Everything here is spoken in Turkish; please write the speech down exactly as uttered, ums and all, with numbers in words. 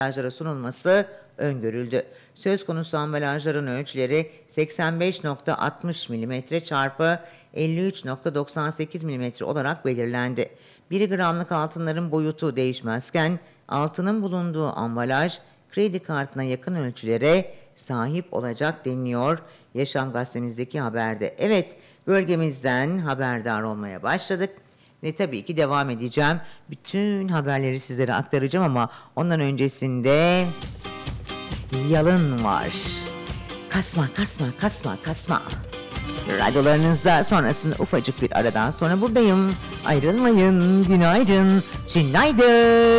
ambalajlara sunulması öngörüldü. Söz konusu ambalajların ölçüleri seksen beş nokta altmış milimetre çarpı elli üç nokta doksan sekiz milimetre olarak belirlendi. bir gramlık altınların boyutu değişmezken altının bulunduğu ambalaj kredi kartına yakın ölçülere sahip olacak deniliyor Yaşam Gazetemizdeki haberde. Evet, bölgemizden haberdar olmaya başladık. Ve tabii ki devam edeceğim. Bütün haberleri sizlere aktaracağım ama ondan öncesinde yalın var. Kasma, kasma, kasma, kasma. Radyolarınızda, sonrasında ufacık bir aradan sonra buradayım. Ayrılmayın. Günaydın. Günaydın.